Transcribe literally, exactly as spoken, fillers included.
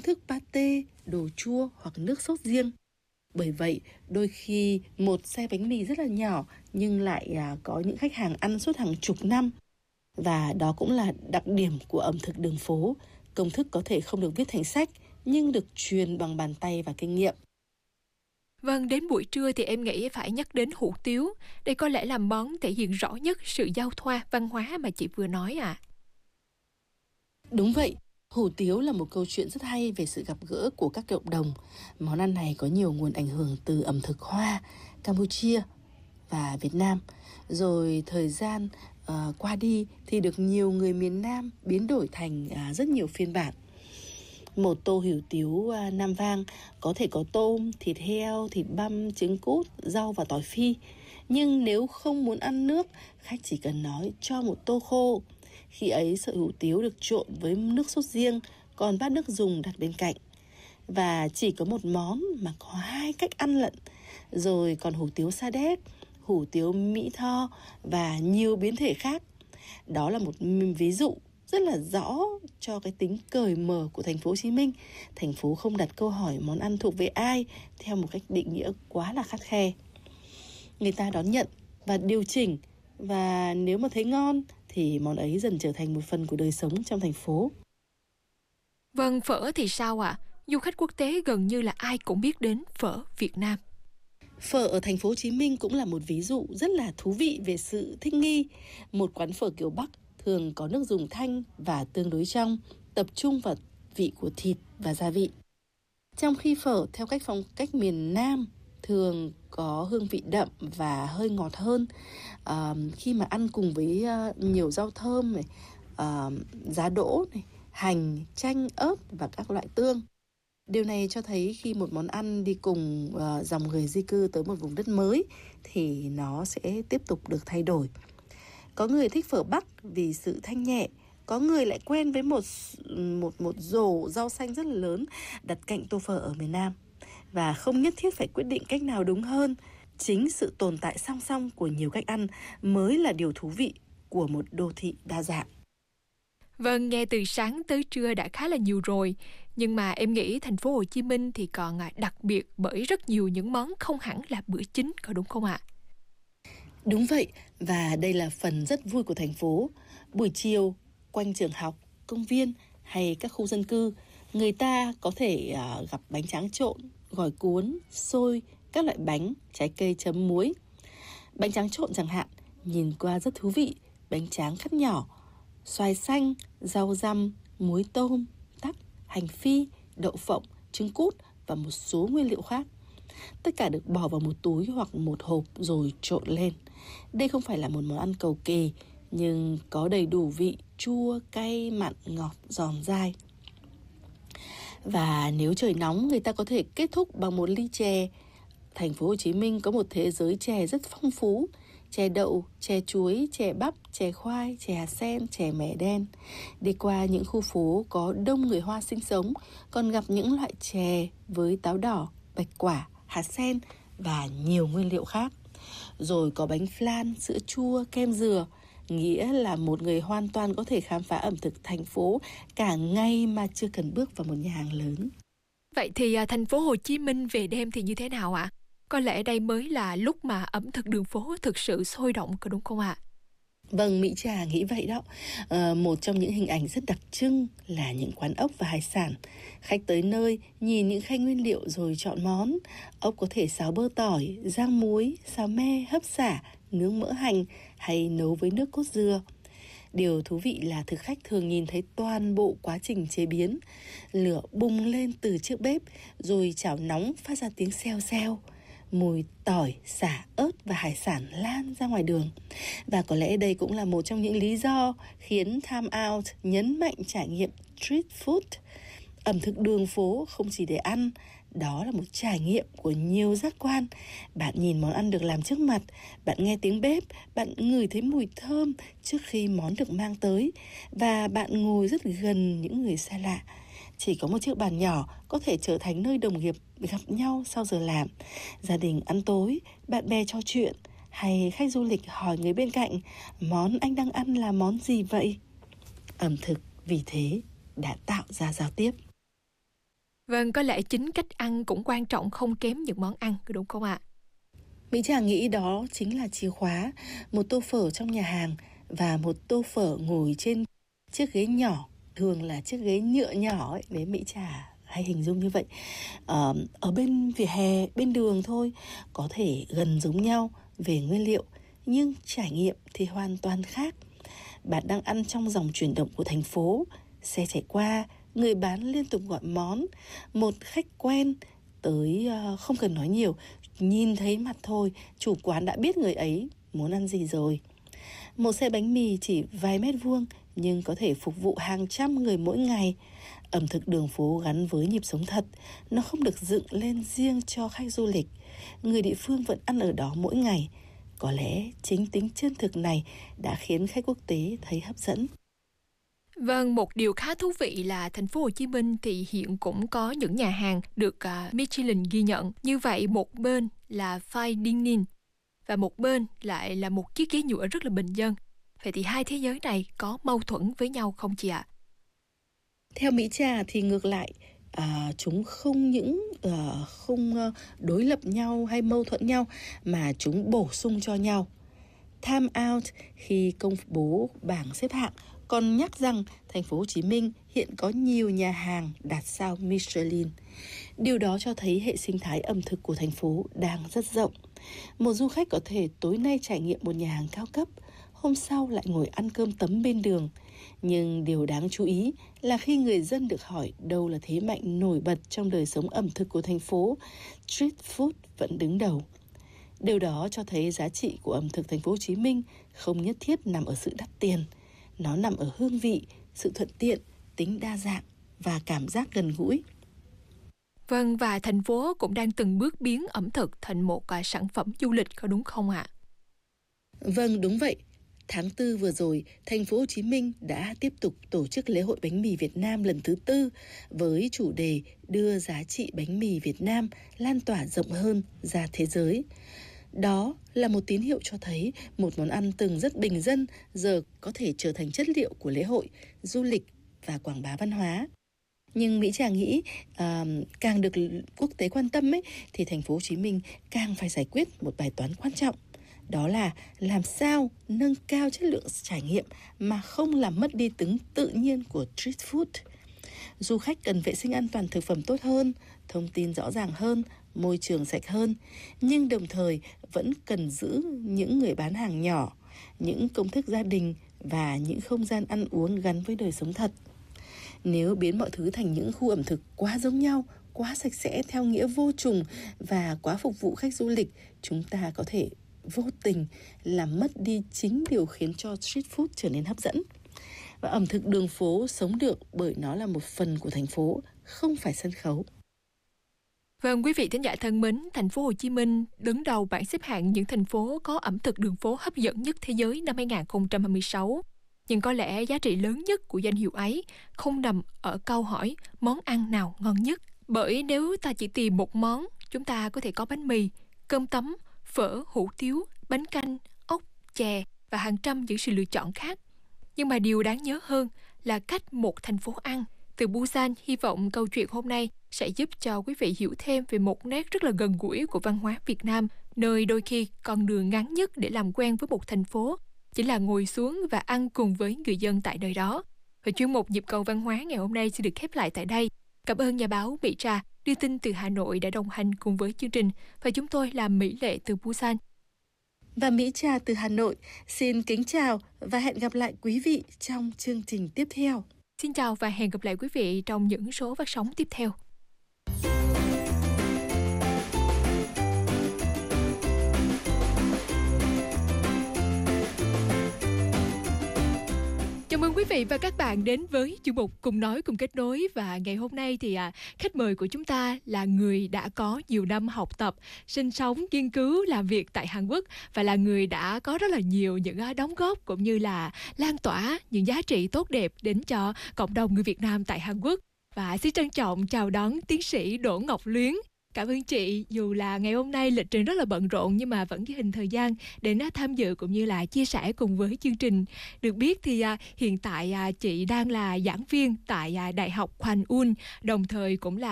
thức pate, đồ chua hoặc nước sốt riêng. Bởi vậy, đôi khi một xe bánh mì rất là nhỏ nhưng lại à, có những khách hàng ăn suốt hàng chục năm. Và đó cũng là đặc điểm của ẩm thực đường phố. Công thức có thể không được viết thành sách nhưng được truyền bằng bàn tay và kinh nghiệm. Vâng, đến buổi trưa thì em nghĩ phải nhắc đến hủ tiếu. Đây có lẽ là món thể hiện rõ nhất sự giao thoa văn hóa mà chị vừa nói ạ. À. Đúng vậy, hủ tiếu là một câu chuyện rất hay về sự gặp gỡ của các cộng đồng. Món ăn này có nhiều nguồn ảnh hưởng từ ẩm thực Hoa, Campuchia và Việt Nam. Rồi thời gian uh, qua đi thì được nhiều người miền Nam biến đổi thành uh, rất nhiều phiên bản. Một tô hủ tiếu uh, Nam Vang có thể có tôm, thịt heo, thịt băm, trứng cút, rau và tỏi phi. Nhưng nếu không muốn ăn nước, khách chỉ cần nói cho một tô khô. Khi ấy sợi hủ tiếu được trộn với nước sốt riêng, còn bát nước dùng đặt bên cạnh. Và chỉ có một món mà có hai cách ăn lận. Rồi còn hủ tiếu Sa Đéc, hủ tiếu Mỹ Tho và nhiều biến thể khác. Đó là một ví dụ rất là rõ cho cái tính cởi mở của thành phố Hồ Chí Minh. Thành phố không đặt câu hỏi món ăn thuộc về ai theo một cách định nghĩa quá là khắt khe. Người ta đón nhận và điều chỉnh, và nếu mà thấy ngon thì món ấy dần trở thành một phần của đời sống trong thành phố. Vâng, phở thì sao ạ? À? Du khách quốc tế gần như là ai cũng biết đến phở Việt Nam. Phở ở thành phố Hồ Chí Minh cũng là một ví dụ rất là thú vị về sự thích nghi. Một quán phở kiểu Bắc thường có nước dùng thanh và tương đối trong, tập trung vào vị của thịt và gia vị. Trong khi phở theo cách phong cách miền Nam thường có hương vị đậm và hơi ngọt hơn. À, khi mà ăn cùng với uh, nhiều rau thơm này, uh, giá đỗ này, hành, chanh, ớt và các loại tương. Điều này cho thấy khi một món ăn đi cùng uh, dòng người di cư tới một vùng đất mới thì nó sẽ tiếp tục được thay đổi. Có người thích phở Bắc vì sự thanh nhẹ, có người lại quen với một một một rổ rau xanh rất là lớn đặt cạnh tô phở ở miền Nam. Và không nhất thiết phải quyết định cách nào đúng hơn. Chính sự tồn tại song song của nhiều cách ăn mới là điều thú vị của một đô thị đa dạng. Vâng, nghe từ sáng tới trưa đã khá là nhiều rồi, nhưng mà em nghĩ thành phố Hồ Chí Minh thì còn đặc biệt bởi rất nhiều những món không hẳn là bữa chính, có đúng không ạ? Đúng vậy, và đây là phần rất vui của thành phố. Buổi chiều, quanh trường học, công viên hay các khu dân cư, người ta có thể uh, gặp bánh tráng trộn, gỏi cuốn, xôi, các loại bánh, trái cây chấm muối. Bánh tráng trộn chẳng hạn, nhìn qua rất thú vị, bánh tráng cắt nhỏ, xoài xanh, rau răm, muối tôm, tắc, hành phi, đậu phộng, trứng cút và một số nguyên liệu khác. Tất cả được bỏ vào một túi hoặc một hộp rồi trộn lên. Đây không phải là một món ăn cầu kỳ, nhưng có đầy đủ vị chua, cay, mặn, ngọt, giòn dai. Và nếu trời nóng, người ta có thể kết thúc bằng một ly chè. Thành phố Hồ Chí Minh có một thế giới chè rất phong phú. Chè đậu, chè chuối, chè bắp, chè khoai, chè hạt sen, chè mè đen. Đi qua những khu phố có đông người Hoa sinh sống, còn gặp những loại chè với táo đỏ, bạch quả, hạt sen và nhiều nguyên liệu khác. Rồi có bánh flan, sữa chua, kem dừa, nghĩa là một người hoàn toàn có thể khám phá ẩm thực thành phố cả ngày mà chưa cần bước vào một nhà hàng lớn. Vậy thì à, thành phố Hồ Chí Minh về đêm thì như thế nào ạ? À? Có lẽ đây mới là lúc mà ẩm thực đường phố thực sự sôi động, có đúng không ạ? À? Vâng, Mỹ Trà nghĩ vậy đó. À, một trong những hình ảnh rất đặc trưng là những quán ốc và hải sản. Khách tới nơi nhìn những khay nguyên liệu rồi chọn món. Ốc có thể xào bơ tỏi, rang muối, xào me, hấp xả, nướng mỡ hành hay nấu với nước cốt dưa. Điều thú vị là thực khách thường nhìn thấy toàn bộ quá trình chế biến. Lửa bùng lên từ chiếc bếp rồi chảo nóng phát ra tiếng xèo xèo. Mùi tỏi, sả, ớt và hải sản lan ra ngoài đường. Và có lẽ đây cũng là một trong những lý do khiến Time Out nhấn mạnh trải nghiệm street food. Ẩm thực đường phố không chỉ để ăn, đó là một trải nghiệm của nhiều giác quan. Bạn nhìn món ăn được làm trước mặt, bạn nghe tiếng bếp, bạn ngửi thấy mùi thơm trước khi món được mang tới, và bạn ngồi rất gần những người xa lạ. Chỉ có một chiếc bàn nhỏ có thể trở thành nơi đồng nghiệp gặp nhau sau giờ làm, gia đình ăn tối, bạn bè trò chuyện, hay khách du lịch hỏi người bên cạnh, món anh đang ăn là món gì vậy? Ẩm thực vì thế đã tạo ra giao tiếp. Vâng, có lẽ chính cách ăn cũng quan trọng không kém những món ăn, đúng không ạ? Mỹ Trà nghĩ đó chính là chìa khóa. Một tô phở trong nhà hàng và một tô phở ngồi trên chiếc ghế nhỏ, thường là chiếc ghế nhựa nhỏ ấy, đấy Mỹ Trà hay hình dung như vậy. Ờ, ở bên vỉa hè, bên đường thôi, có thể gần giống nhau về nguyên liệu, nhưng trải nghiệm thì hoàn toàn khác. Bạn đang ăn trong dòng chuyển động của thành phố, xe chạy qua, người bán liên tục gọi món, một khách quen tới uh, không cần nói nhiều, nhìn thấy mặt thôi, chủ quán đã biết người ấy muốn ăn gì rồi. Một xe bánh mì chỉ vài mét vuông nhưng có thể phục vụ hàng trăm người mỗi ngày. Ẩm thực đường phố gắn với nhịp sống thật, nó không được dựng lên riêng cho khách du lịch. Người địa phương vẫn ăn ở đó mỗi ngày. Có lẽ chính tính chân thực này đã khiến khách quốc tế thấy hấp dẫn. Vâng, một điều khá thú vị là thành phố Hồ Chí Minh thì hiện cũng có những nhà hàng được uh, Michelin ghi nhận. Như vậy một bên là fine dining và một bên lại là một chiếc ghế nhựa rất là bình dân. Vậy thì hai thế giới này có mâu thuẫn với nhau không chị ạ? Theo Mỹ Trà thì ngược lại, à, chúng không những uh, không uh, đối lập nhau hay mâu thuẫn nhau mà chúng bổ sung cho nhau. Time Out khi công bố bảng xếp hạng còn nhắc rằng thành phố Hồ Chí Minh hiện có nhiều nhà hàng đạt sao Michelin. Điều đó cho thấy hệ sinh thái ẩm thực của thành phố đang rất rộng. Một du khách có thể tối nay trải nghiệm một nhà hàng cao cấp, hôm sau lại ngồi ăn cơm tấm bên đường. Nhưng điều đáng chú ý là khi người dân được hỏi đâu là thế mạnh nổi bật trong đời sống ẩm thực của thành phố, street food vẫn đứng đầu. Điều đó cho thấy giá trị của ẩm thực thành phố Hồ Chí Minh không nhất thiết nằm ở sự đắt tiền. Nó nằm ở hương vị, sự thuận tiện, tính đa dạng và cảm giác gần gũi. Vâng, và thành phố cũng đang từng bước biến ẩm thực thành một uh, sản phẩm du lịch, có đúng không ạ? Vâng, đúng vậy. Tháng tư vừa rồi, thành phố Hồ Chí Minh đã tiếp tục tổ chức lễ hội bánh mì Việt Nam lần thứ tư với chủ đề đưa giá trị bánh mì Việt Nam lan tỏa rộng hơn ra thế giới. Đó là một tín hiệu cho thấy một món ăn từng rất bình dân giờ có thể trở thành chất liệu của lễ hội, du lịch và quảng bá văn hóa. Nhưng Mỹ Trà nghĩ uh, càng được quốc tế quan tâm ấy, thì thành phố Hồ Chí Minh càng phải giải quyết một bài toán quan trọng. Đó là làm sao nâng cao chất lượng trải nghiệm mà không làm mất đi tính tự nhiên của street food. Du khách cần vệ sinh an toàn thực phẩm tốt hơn, thông tin rõ ràng hơn, môi trường sạch hơn, nhưng đồng thời vẫn cần giữ những người bán hàng nhỏ, những công thức gia đình và những không gian ăn uống gắn với đời sống thật. Nếu biến mọi thứ thành những khu ẩm thực quá giống nhau, quá sạch sẽ theo nghĩa vô trùng và quá phục vụ khách du lịch, chúng ta có thể vô tình làm mất đi chính điều khiến cho street food trở nên hấp dẫn. Và ẩm thực đường phố sống được bởi nó là một phần của thành phố, không phải sân khấu. Vâng, quý vị thính giả thân mến, thành phố Hồ Chí Minh đứng đầu bảng xếp hạng những thành phố có ẩm thực đường phố hấp dẫn nhất thế giới năm hai không hai sáu. Nhưng có lẽ giá trị lớn nhất của danh hiệu ấy không nằm ở câu hỏi món ăn nào ngon nhất. Bởi nếu ta chỉ tìm một món, chúng ta có thể có bánh mì, cơm tấm, phở, hủ tiếu, bánh canh, ốc, chè và hàng trăm những sự lựa chọn khác. Nhưng mà điều đáng nhớ hơn là cách một thành phố ăn. Từ Busan, hy vọng câu chuyện hôm nay sẽ giúp cho quý vị hiểu thêm về một nét rất là gần gũi của văn hóa Việt Nam, nơi đôi khi con đường ngắn nhất để làm quen với một thành phố chỉ là ngồi xuống và ăn cùng với người dân tại nơi đó. Và chuyên mục Nhịp cầu văn hóa ngày hôm nay sẽ được khép lại tại đây. Cảm ơn nhà báo Mỹ Trà đưa tin từ Hà Nội đã đồng hành cùng với chương trình, và chúng tôi là Mỹ Lệ từ Busan. Và Mỹ Trà từ Hà Nội xin kính chào và hẹn gặp lại quý vị trong chương trình tiếp theo. Xin chào và hẹn gặp lại quý vị trong những số phát sóng tiếp theo. Chào mừng quý vị và các bạn đến với chuyên mục Cùng Nói Cùng Kết Nối. Và ngày hôm nay thì à, khách mời của chúng ta là người đã có nhiều năm học tập, sinh sống, nghiên cứu, làm việc tại Hàn Quốc, và là người đã có rất là nhiều những đóng góp cũng như là lan tỏa những giá trị tốt đẹp đến cho cộng đồng người Việt Nam tại Hàn Quốc. Và xin trân trọng chào đón tiến sĩ Đỗ Ngọc Luyến. Cảm ơn chị, dù là ngày hôm nay lịch trình rất là bận rộn nhưng mà vẫn dành thời gian để tham dự cũng như là chia sẻ cùng với chương trình. Được biết thì à, hiện tại à, chị đang là giảng viên tại à, Đại học Hàn Un, đồng thời cũng là